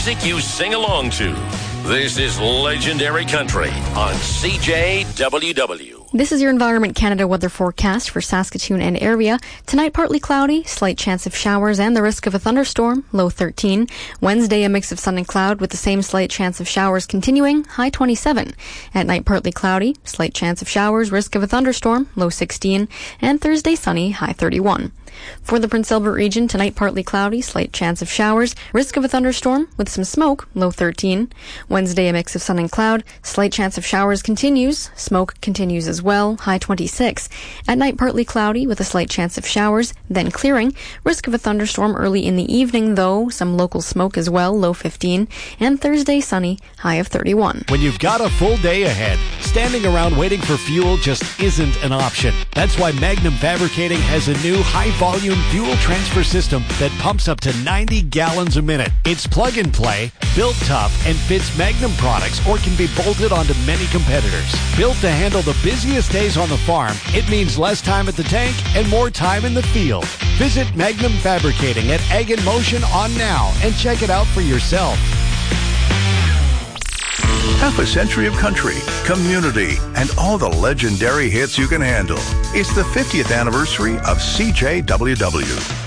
music you sing along to. This is Legendary Country on CJWW. This is your Environment Canada weather forecast for Saskatoon and area. Tonight, partly cloudy, slight chance of showers and the risk of a thunderstorm, low 13. Wednesday, a mix of sun and cloud with the same slight chance of showers continuing, high 27. At night, partly cloudy, slight chance of showers, risk of a thunderstorm, low 16. And Thursday, sunny, high 31. For the Prince Albert region, tonight partly cloudy, slight chance of showers, risk of a thunderstorm with some smoke, low 13. Wednesday, a mix of sun and cloud, slight chance of showers continues, smoke continues as well, high 26. At night, partly cloudy with a slight chance of showers, then clearing, risk of a thunderstorm early in the evening though, some local smoke as well, low 15. And Thursday, sunny, high of 31. When you've got a full day ahead, standing around waiting for fuel just isn't an option. That's why Magnum Fabricating has a new high-volume fuel transfer system that pumps up to 90 gallons a minute. It's plug and play, built tough, and fits Magnum products or can be bolted onto many competitors. Built to handle the busiest days on the farm, it means less time at the tank and more time in the field. Visit Magnum Fabricating at Ag in Motion on now and check it out for yourself. Half a century of country, community, and all the legendary hits you can handle. It's the 50th anniversary of CJWW.